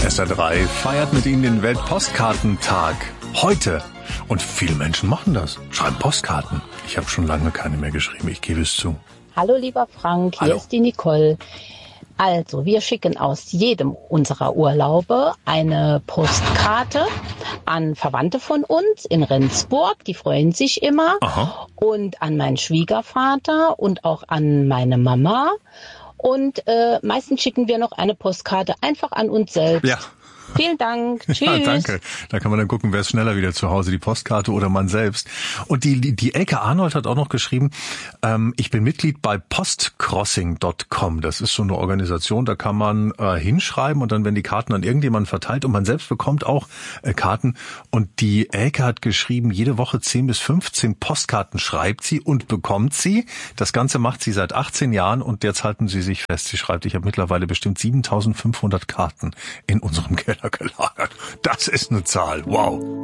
SR3 feiert mit Ihnen den Weltpostkartentag. Heute. Und viele Menschen machen das. Schreiben Postkarten. Ich habe schon lange keine mehr geschrieben, ich gebe es zu. Hallo lieber Frank, hier ist die Nicole. Also, wir schicken aus jedem unserer Urlaube eine Postkarte an Verwandte von uns in Rendsburg, die freuen sich immer. Aha. Und an meinen Schwiegervater und auch an meine Mama. Und meistens schicken wir noch eine Postkarte einfach an uns selbst. Ja. Vielen Dank. Tschüss. Ja, danke. Da kann man dann gucken, wer ist schneller wieder zu Hause, die Postkarte oder man selbst. Und die Elke Arnold hat auch noch geschrieben, ich bin Mitglied bei postcrossing.com. Das ist so eine Organisation, da kann man hinschreiben und dann werden die Karten an irgendjemanden verteilt und man selbst bekommt auch Karten. Und die Elke hat geschrieben, jede Woche 10 bis 15 Postkarten schreibt sie und bekommt sie. Das Ganze macht sie seit 18 Jahren und jetzt halten sie sich fest. Sie schreibt, ich habe mittlerweile bestimmt 7.500 Karten in unserem Keller gelagert. Das ist eine Zahl. Wow.